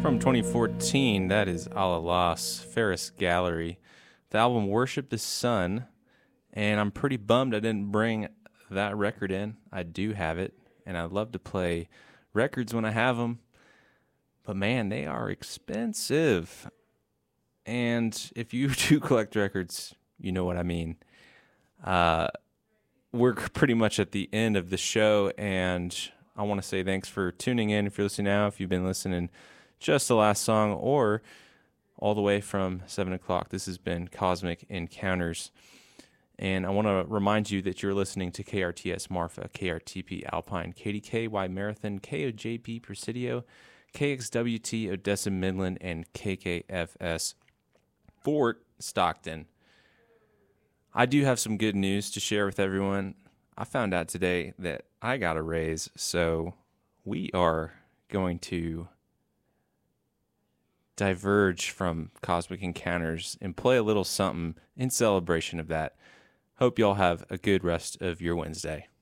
From 2014, that is A La Las, Ferris Gallery. The album Worship the Sun, and I'm pretty bummed I didn't bring that record in. I do have it, and I love to play records when I have them, but man, they are expensive. And if you do collect records, you know what I mean. We're pretty much at the end of the show, and I want to say thanks for tuning in. If you're listening now, if you've been listening just the last song or all the way from 7 o'clock, this has been Cosmic Encounters. And I want to remind you that you're listening to KRTS Marfa, KRTP Alpine, KDKY Marathon, KOJP Presidio, KXWT Odessa Midland, and KKFS Fort Stockton. I do have some good news to share with everyone. I found out today that I got a raise, so we are going to diverge from Cosmic Encounters and play a little something in celebration of that. Hope y'all have a good rest of your Wednesday.